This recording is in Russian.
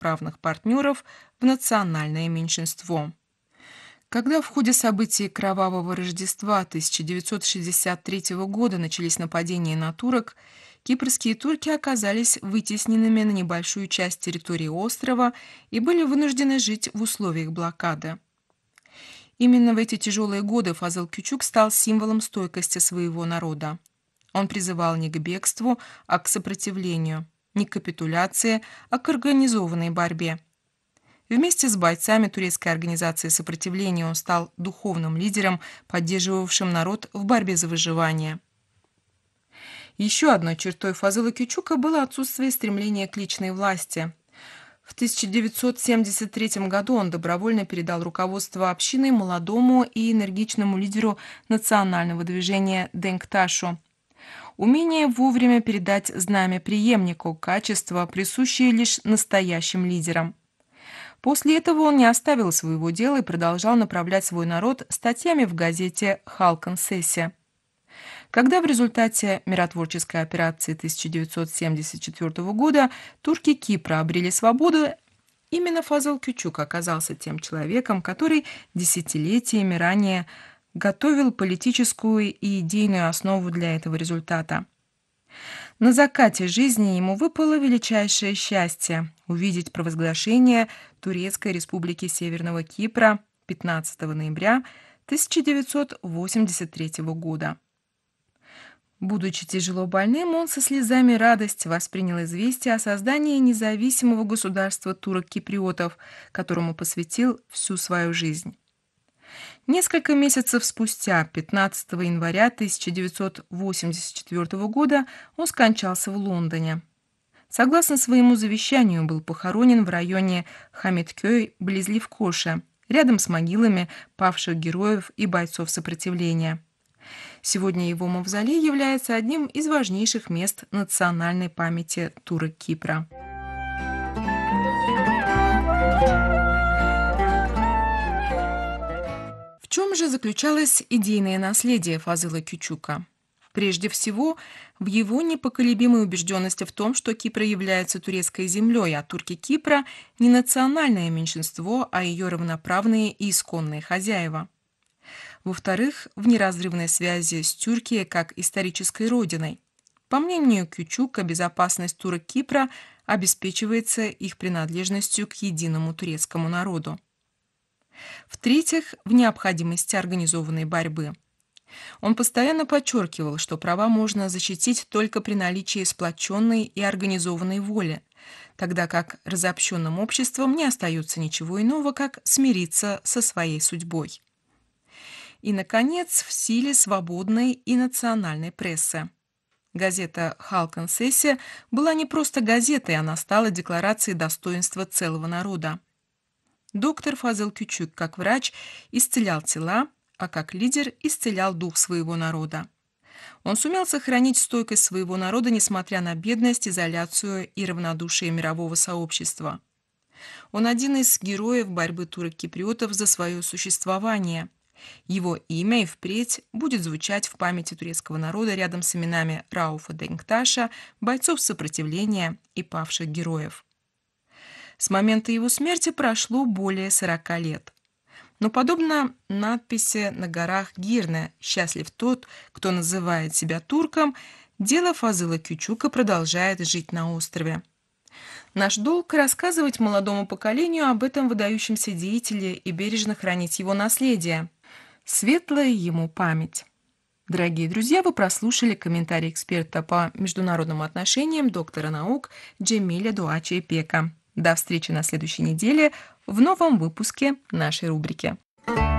равноправных партнеров в национальное меньшинство. Когда в ходе событий Кровавого Рождества 1963 года начались нападения на турок, кипрские турки оказались вытесненными на небольшую часть территории острова и были вынуждены жить в условиях блокады. Именно в эти тяжелые годы Фазыл Кючук стал символом стойкости своего народа. Он призывал не к бегству, а к сопротивлению, не к капитуляции, а к организованной борьбе. Вместе с бойцами турецкой организации сопротивления он стал духовным лидером, поддерживавшим народ в борьбе за выживание. Еще одной чертой Фазыла Кючука было отсутствие стремления к личной власти. В 1973 году он добровольно передал руководство общиной молодому и энергичному лидеру национального движения Денкташу. Умение вовремя передать знамя преемнику – качество, присущее лишь настоящим лидерам. После этого он не оставил своего дела и продолжал направлять свой народ статьями в газете «Халкан Сессия». Когда в результате миротворческой операции 1974 года турки Кипра обрели свободу, именно Фазыл Кючук оказался тем человеком, который десятилетиями ранее готовил политическую и идейную основу для этого результата. На закате жизни ему выпало величайшее счастье – увидеть провозглашение Турецкой Республики Северного Кипра 15 ноября 1983 года. Будучи тяжело больным, он со слезами радости воспринял известие о создании независимого государства турок-киприотов, которому посвятил всю свою жизнь. Несколько месяцев спустя, 15 января 1984 года, он скончался в Лондоне. Согласно своему завещанию, был похоронен в районе Хамидкёй, близ Левкоша, рядом с могилами павших героев и бойцов сопротивления. Сегодня его мавзолей является одним из важнейших мест национальной памяти турок Кипра. В чем же заключалось идейное наследие Фазыла Кючука? Прежде всего, в его непоколебимой убежденности в том, что Кипр является турецкой землей, а турки Кипра – не национальное меньшинство, а ее равноправные и исконные хозяева. Во-вторых, в неразрывной связи с Тюркией как исторической родиной. По мнению Кючука, безопасность турок Кипра обеспечивается их принадлежностью к единому турецкому народу. В-третьих, в необходимости организованной борьбы. Он постоянно подчеркивал, что права можно защитить только при наличии сплоченной и организованной воли, тогда как разобщенным обществом не остается ничего иного, как смириться со своей судьбой. И, наконец, в силе свободной и национальной прессы. Газета «Халкан Сессия» была не просто газетой, она стала декларацией достоинства целого народа. Доктор Фазыл Кючук, как врач, исцелял тела, а как лидер исцелял дух своего народа. Он сумел сохранить стойкость своего народа, несмотря на бедность, изоляцию и равнодушие мирового сообщества. Он один из героев борьбы турок-киприотов за свое существование. Его имя и впредь будет звучать в памяти турецкого народа рядом с именами Рауфа Денкташа, бойцов сопротивления и павших героев. С момента его смерти прошло более 40 лет. Но подобно надписи на горах Гирне «Счастлив тот, кто называет себя турком», дело Фазыла Кючука продолжает жить на острове. Наш долг – рассказывать молодому поколению об этом выдающемся деятеле и бережно хранить его наследие. Светлая ему память. Дорогие друзья, вы прослушали комментарий эксперта по международным отношениям, доктора наук Джемиля Дуачи Ипека. До встречи на следующей неделе в новом выпуске нашей рубрики.